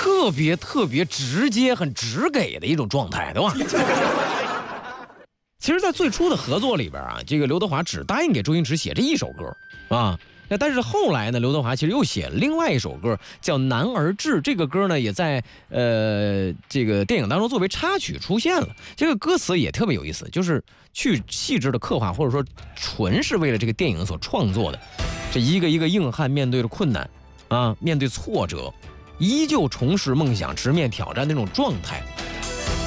特别直接、很直给的一种状态，对吧？其实，在最初的合作里边啊，这个刘德华只答应给周星驰写这一首歌啊。但是后来呢，刘德华其实又写了另外一首歌，叫《男儿志》。这个歌呢，也在这个电影当中作为插曲出现了。这个歌词也特别有意思，就是去细致的刻画，或者说纯是为了这个电影所创作的。这一个硬汉面对着困难啊，面对挫折，依旧重拾梦想，直面挑战那种状态。